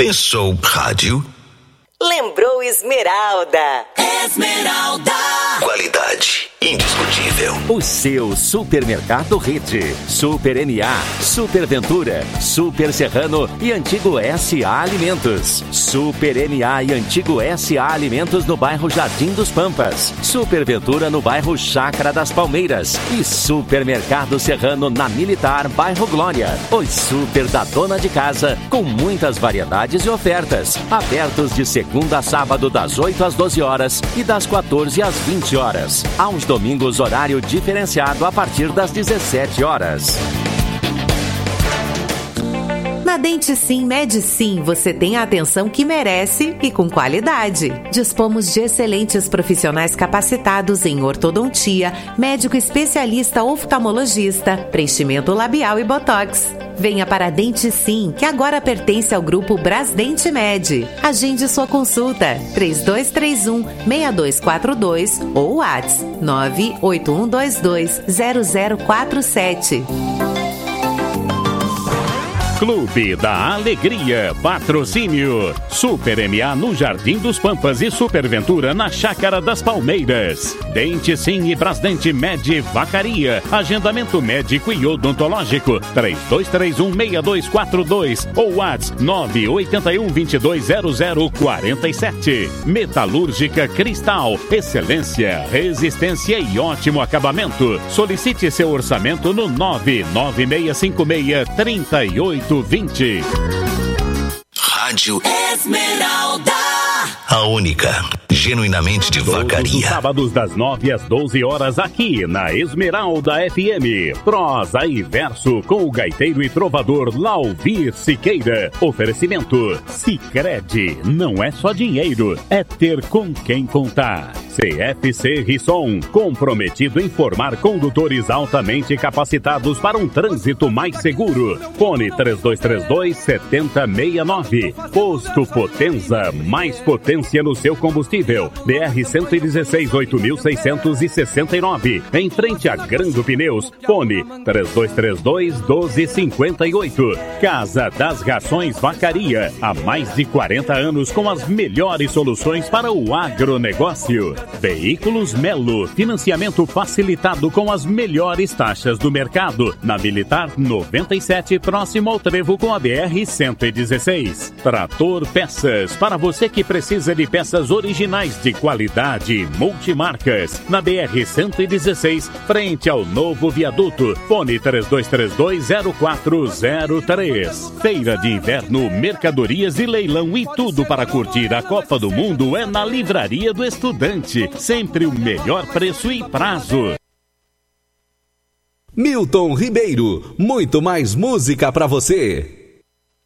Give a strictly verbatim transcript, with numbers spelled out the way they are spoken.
Pensou rádio? Lembrou Esmeralda. Esmeralda. Qualidade indiscutível. O seu supermercado Rede. Super N A, Super Ventura, Super Serrano e Antigo S A Alimentos. Super N A e Antigo S A Alimentos no bairro Jardim dos Pampas. Super Ventura no bairro Chácara das Palmeiras. E Supermercado Serrano na Militar, bairro Glória. Os super da dona de casa, com muitas variedades e ofertas. Abertos de segunda a sábado das oito às doze horas e das quatorze às vinte horas. Aos domingos, horário diferenciado a partir das dezessete horas. Na Dente Sim, Med Sim, você tem a atenção que merece e com qualidade. Dispomos de excelentes profissionais capacitados em ortodontia, médico especialista oftalmologista, preenchimento labial e botox. Venha para a Dente Sim, que agora pertence ao grupo Brasdente Med. Agende sua consulta três dois três um, seis dois quatro dois ou WhatsApp nove oito um dois dois zero zero quatro sete. Clube da Alegria, patrocínio Super M A no Jardim dos Pampas e Super Ventura na Chácara das Palmeiras. Dente Sim e Brasdente Med Vacaria, agendamento médico e odontológico três dois três um, seis dois quatro dois ou WhatsApp nove oito um, dois dois zero zero quatro sete. Metalúrgica Cristal, excelência, resistência e ótimo acabamento. Solicite seu orçamento no nove nove seis cinco seis, três oito vinte. Rádio Esmeralda. A única, genuinamente de vacaria. Todos os sábados das nove às doze horas aqui na Esmeralda F M. Prosa e verso com o gaiteiro e trovador Lauvir Siqueira. Oferecimento Sicredi. Não é só dinheiro, é ter com quem contar. C F C Risson, comprometido em formar condutores altamente capacitados para um trânsito mais seguro. Fone três dois três dois, sete zero seis nove. Posto Potenza, mais potência no seu combustível. B R cento e dezesseis, oito mil seiscentos e sessenta e nove. Em frente a Grando Pneus. Fone três dois três dois, um dois cinco oito. Casa das Rações Vacaria. Há mais de quarenta anos com as melhores soluções para o agronegócio. Veículos Melo, financiamento facilitado com as melhores taxas do mercado. Na Militar noventa e sete, próximo ao trevo com a B R cento e dezesseis. Trator Peças, para você que precisa de peças originais de qualidade, multimarcas. Na B R cento e dezesseis, frente ao novo viaduto. Fone três dois três dois, zero quatro zero três. Feira de Inverno, mercadorias e leilão e tudo para curtir a Copa do Mundo é na Livraria do Estudante. Sempre o melhor preço e prazo. Milton Ribeiro, muito mais música para você.